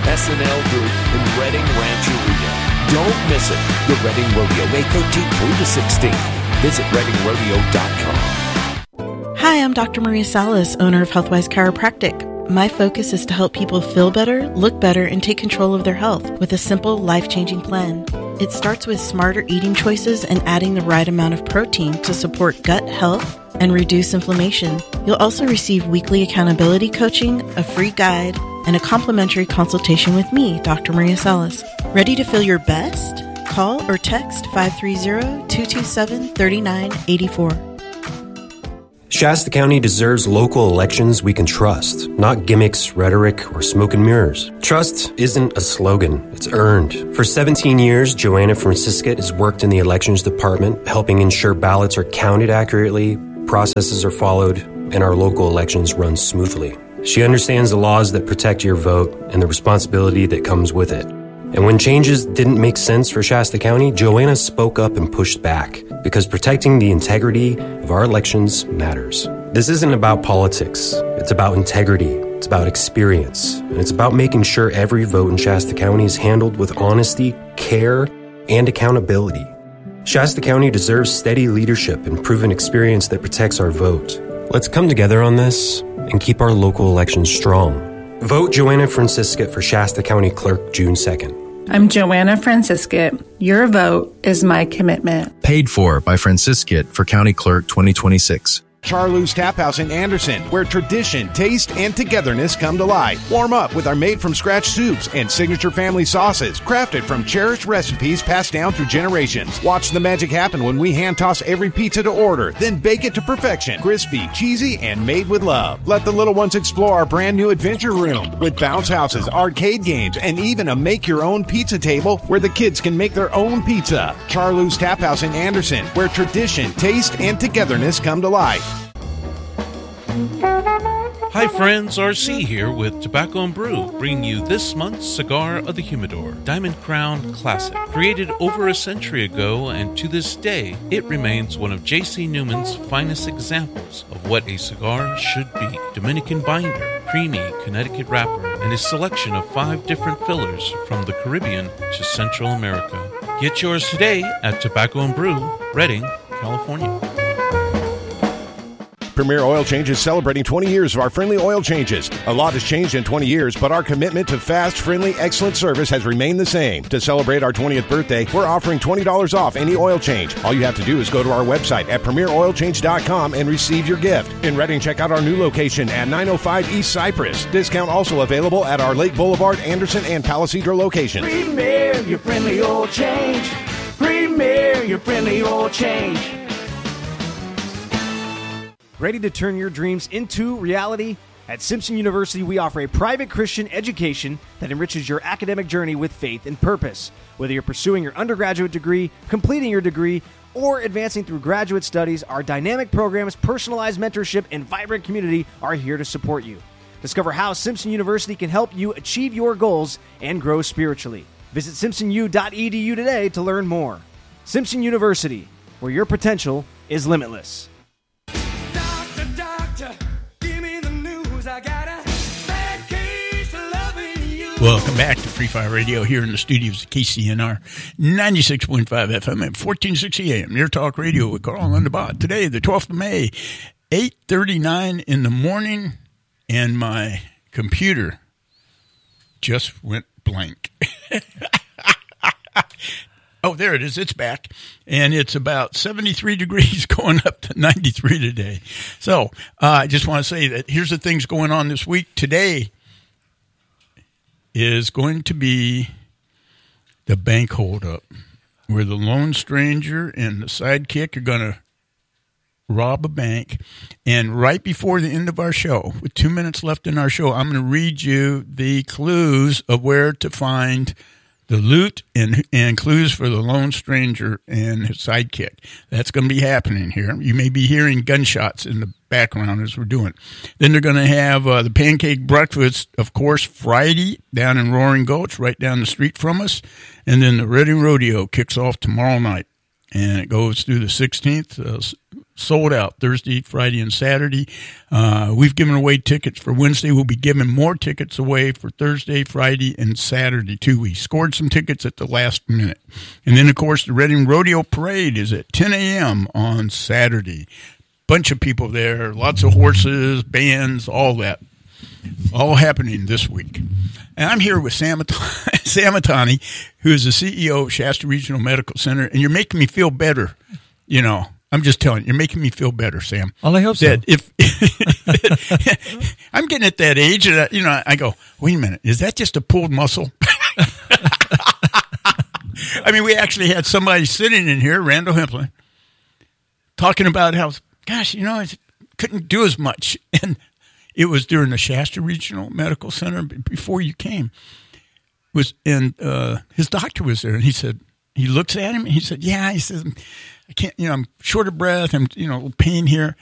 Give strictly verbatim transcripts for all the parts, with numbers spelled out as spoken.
S N L Group in Reading Rancheria. Don't miss it. The Reading Rodeo, May thirteenth through the sixteenth. Visit reading rodeo dot com. Hi, I'm Doctor Maria Salas, owner of Healthwise Chiropractic. My focus is to help people feel better, look better, and take control of their health with a simple, life-changing plan. It starts with smarter eating choices and adding the right amount of protein to support gut health and reduce inflammation. You'll also receive weekly accountability coaching, a free guide, and a complimentary consultation with me, Doctor Maria Salas. Ready to feel your best? Call or text five three zero, two two seven, three nine eight four. Shasta County deserves local elections we can trust, not gimmicks, rhetoric, or smoke and mirrors. Trust isn't a slogan, it's earned. For seventeen years, Joanna Franciscat has worked in the elections department, helping ensure ballots are counted accurately, processes are followed, and our local elections run smoothly. She understands the laws that protect your vote and the responsibility that comes with it. And when changes didn't make sense for Shasta County, Joanna spoke up and pushed back, because protecting the integrity of our elections matters. This isn't about politics. It's about integrity. It's about experience. And it's about making sure every vote in Shasta County is handled with honesty, care, and accountability. Shasta County deserves steady leadership and proven experience that protects our vote. Let's come together on this and keep our local elections strong. Vote Joanna Franciscat for Shasta County Clerk June second. I'm Joanna Franciscat. Your vote is my commitment. Paid for by Franciscat for County Clerk twenty twenty-six. Charlou's Tap House in Anderson, where tradition, taste, and togetherness come to life. Warm up with our made-from-scratch soups and signature family sauces, crafted from cherished recipes passed down through generations. Watch the magic happen when we hand-toss every pizza to order, then bake it to perfection. Crispy, cheesy, and made with love. Let the little ones explore our brand-new adventure room with bounce houses, arcade games, and even a make-your-own pizza table where the kids can make their own pizza. Charlou's Tap House in Anderson, where tradition, taste, and togetherness come to life. Hi friends, R C here with Tobacco and Brew, bringing you this month's Cigar of the Humidor, Diamond Crown Classic. Created over a century ago, and to this day, it remains one of J C Newman's finest examples of what a cigar should be. Dominican binder, creamy Connecticut wrapper, and a selection of five different fillers from the Caribbean to Central America. Get yours today at Tobacco and Brew, Reading, California. Premier Oil Change is celebrating twenty years of our friendly oil changes. A lot has changed in twenty years, but our commitment to fast, friendly, excellent service has remained the same. To celebrate our twentieth birthday, we're offering twenty dollars off any oil change. All you have to do is go to our website at premier oil change dot com and receive your gift. In Reading, check out our new location at nine oh five East Cypress. Discount also available at our Lake Boulevard, Anderson, and Palisadro locations. Premier, your friendly oil change. Premier, your friendly oil change. Ready to turn your dreams into reality? At Simpson University, we offer a private Christian education that enriches your academic journey with faith and purpose. Whether you're pursuing your undergraduate degree, completing your degree, or advancing through graduate studies, our dynamic programs, personalized mentorship, and vibrant community are here to support you. Discover how Simpson University can help you achieve your goals and grow spiritually. Visit simpson u dot e d u today to learn more. Simpson University, where your potential is limitless. Welcome back to Free Fire Radio here in the studios of K C N R ninety-six point five F M at fourteen sixty A M. Your talk radio with Carl and the Bot. Today, the twelfth of May, eight thirty-nine in the morning, and my computer just went blank. Oh, there it is. It's back. And it's about seventy-three degrees going up to ninety-three today. So uh, I just want to say that here's the things going on this week. Today is going to be the bank holdup, where the lone stranger and the sidekick are going to rob a bank. And right before the end of our show, with two minutes left in our show, I'm going to read you the clues of where to find the loot and, and clues for the lone stranger and his sidekick. That's going to be happening here. You may be hearing gunshots in the background as we're doing it. Then they're going to have uh, the pancake breakfast, of course, Friday down in Roaring Gulch, right down the street from us. And then the Reading Rodeo kicks off tomorrow night. And it goes through the sixteenth, uh, sold out Thursday, Friday, and Saturday. Uh, we've given away tickets for Wednesday. We'll be giving more tickets away for Thursday, Friday, and Saturday, too. We scored some tickets at the last minute. And then, of course, the Reading Rodeo Parade is at ten a.m. on Saturday. Bunch of people there, lots of horses, bands, all that. All happening this week. And I'm here with Sam, Sam Atani, who is the C E O of Shasta Regional Medical Center, and you're making me feel better. You know, I'm just telling you, you're making me feel better, Sam. Well, I hope so. That if I'm getting at that age, and I, you know, I go, wait a minute, is that just a pulled muscle? I mean, we actually had somebody sitting in here, Randall Hemplin, talking about how, gosh, you know, I couldn't do as much, and it was during the Shasta Regional Medical Center before you came. Was and uh, his doctor was there, and he said, he looks at him, and he said, yeah, he says, I can't, you know, I'm short of breath, I'm, you know, a little pain here.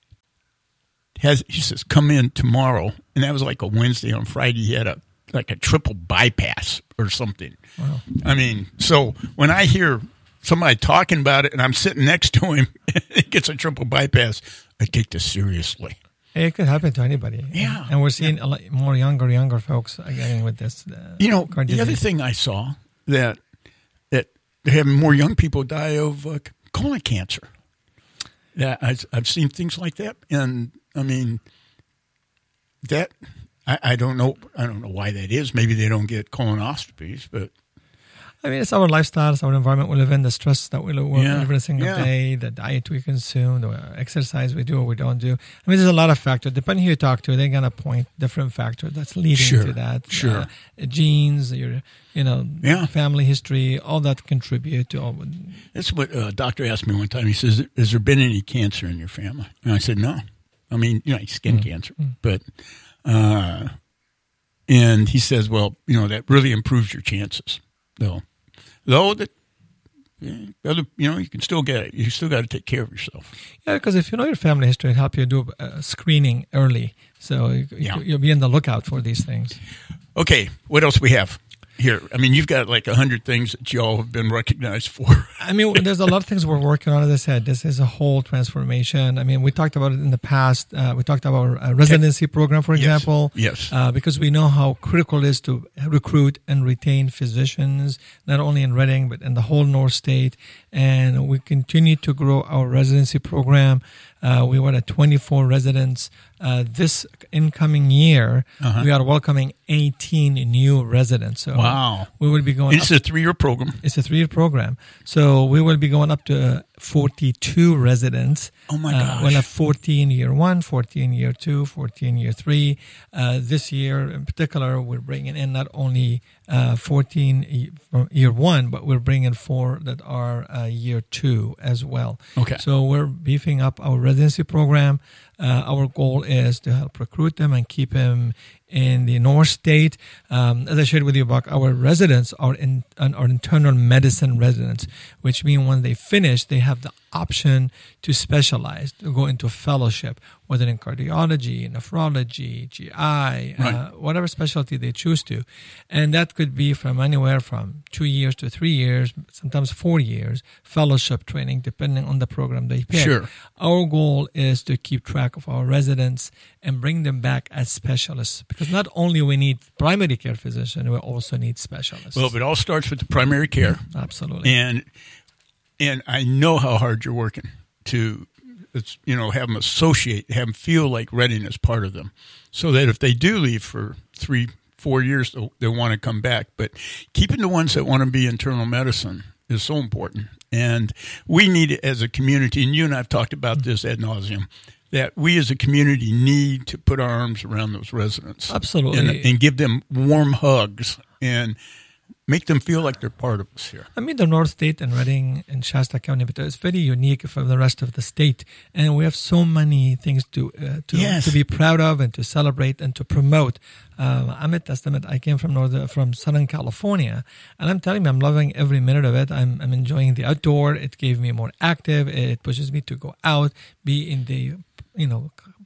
Has he says, come in tomorrow, and that was like a Wednesday. On Friday, he had a like a triple bypass or something. Wow. I mean, so when I hear somebody talking about it, and I'm sitting next to him, he gets a triple bypass, I take this seriously. It could happen to anybody. Yeah. And we're seeing yeah. a lot more younger, younger folks getting with this. Uh, you know, the other thing I saw that that they're having more young people die of uh, colon cancer. Yeah, I've, I've seen things like that. And, I mean, that, I, I don't know, I don't know why that is. Maybe they don't get colonoscopies, but. I mean, it's our lifestyle, it's our environment we live in, the stress that we live in yeah. every single yeah. day, the diet we consume, the exercise we do or we don't do. I mean, there's a lot of factors. Depending who you talk to, they're going to point different factors that's leading sure. to that. Sure. Uh, genes, your, you know, yeah. family history, all that contribute to all. That's what a uh, doctor asked me one time. He says, has there been any cancer in your family? And I said, no. I mean, you know, skin mm-hmm. cancer. Mm-hmm. But, uh, and he says, well, you know, that really improves your chances, though. Though that, yeah, other, you know, you can still get it. You still got to take care of yourself. Yeah, because if you know your family history, it helps you do uh, screening early, so you, yeah. you'll be on the lookout for these things. Okay, what else we have here? I mean, you've got like a hundred things that y'all have been recognized for. I mean, there's a lot of things we're working on. As I said, this is a whole transformation. I mean, we talked about it in the past. Uh, we talked about our uh, residency program, for example. Yes. yes. Uh, because we know how critical it is to recruit and retain physicians, not only in Reading, but in the whole North State. And we continue to grow our residency program. Uh, we were at twenty-four residents. Uh, this incoming year, uh-huh. we are welcoming eighteen new residents. So wow. we will be going and it's up, a three-year program. It's a three-year program. So we will be going up to forty-two residents. Oh, my gosh. Uh, we'll have fourteen year one, fourteen year two, fourteen year three. Uh, this year in particular, we're bringing in not only uh, fourteen from year one, but we're bringing four that are uh, year two as well. Okay. So we're beefing up our residency program. Uh, our goal is to help recruit them and keep them in the North State. Um, as I shared with you, Buck, our residents are in are internal medicine residents, which means when they finish, they have the option to specialize, to go into fellowship, whether in cardiology, nephrology, G I, right. uh, whatever specialty they choose to. And that could be from anywhere from two years to three years, sometimes four years, fellowship training, depending on the program they pick. Sure. Our goal is to keep track of our residents and bring them back as specialists, because not only we need primary care physicians, we also need specialists. Well, it all starts with the primary care. Absolutely. And and I know how hard you're working to, it's, you know, have them associate, have them feel like Reading is part of them, so that if they do leave for three, four years, they'll, they'll want to come back. But keeping the ones that want to be internal medicine is so important. And we need it as a community, and you and I have talked about this ad nauseum, that we as a community need to put our arms around those residents. Absolutely. And, and give them warm hugs and make them feel like they're part of us here. I mean, the North State and Reading and Shasta County, but it's very unique from the rest of the state. And we have so many things to uh, to, yes. to be proud of and to celebrate and to promote. Um, I'm a testament. I came from Northern, from Southern California, and I'm telling you, I'm loving every minute of it. I'm, I'm enjoying the outdoor. It gave me more active. It pushes me to go out, be in the, you know,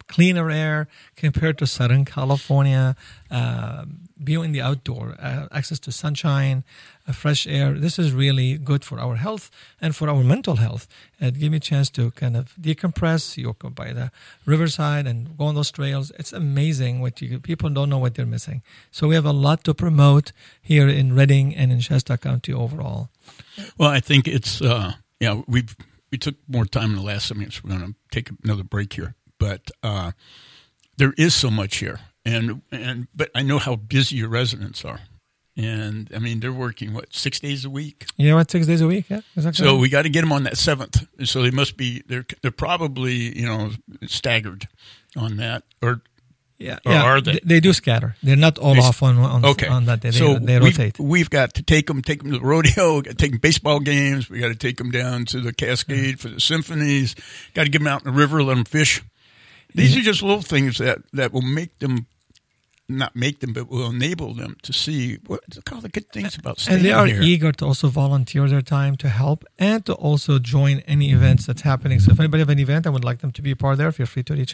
cleaner air compared to Southern California, uh, view in the outdoor, uh, access to sunshine, uh, fresh air. This is really good for our health and for our mental health. It gives me a chance to kind of decompress. You go by the riverside and go on those trails. It's amazing what you people don't know what they're missing. So we have a lot to promote here in Redding and in Shasta County overall. Well, I think it's uh, yeah we we took more time in the last minutes. We're going to take another break here, but uh, there is so much here. And and but I know how busy your residents are, and I mean they're working what six days a week. Yeah, what six days a week? Yeah, exactly. So we got to get them on that seventh. So they must be they're they're probably you know staggered on that, or yeah, or yeah. are they? They, they do scatter. They're not all they, off on on, okay. on that day. They, so they rotate. We've, we've got to take them, take them to the rodeo. We got to take them baseball games. We got to take them down to the Cascade mm-hmm. for the symphonies. Got to get them out in the river, let them fish. These are just little things that, that will make them, not make them, but will enable them to see what all the good things about staying And they are here. eager to also volunteer their time to help and to also join any events that's happening. So if anybody have an event, I would like them to be a part there. Feel free to reach